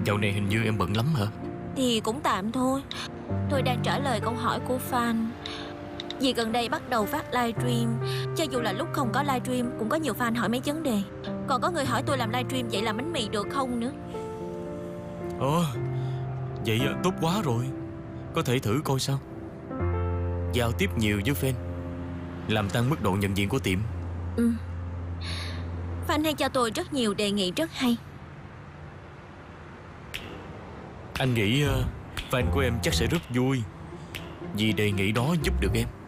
Dạo này hình như em bận lắm hả? Thì cũng tạm thôi. Tôi đang trả lời câu hỏi của fan. Vì gần đây bắt đầu phát livestream, cho dù là lúc không có livestream cũng có nhiều fan hỏi mấy vấn đề. Còn có người hỏi tôi làm livestream vậy làm bánh mì được không nữa. Vậy tốt quá rồi. Có thể thử coi sao. Giao tiếp nhiều với fan, làm tăng mức độ nhận diện của tiệm. Fan hay cho tôi rất nhiều đề nghị rất hay. Anh nghĩ fan của em chắc sẽ rất vui vì đề nghị đó giúp được em.